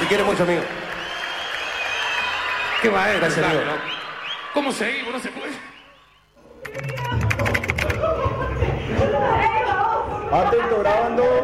quiere mucho, amigo. Qué maestro, Gracias, claro, amigo. ¿no? ¿Cómo seguimos? No se puede. Atento, grabando.